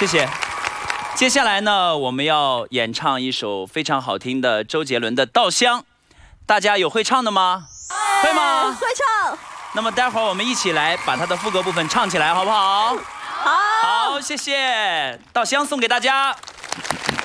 谢谢。接下来呢，我们要演唱一首非常好听的周杰伦的《稻香》，大家有会唱的吗？会吗？ 会唱。 那么待会儿我们一起来把它的副歌部分唱起来，好不好？ 好。 好，谢谢。《稻香》送给大家。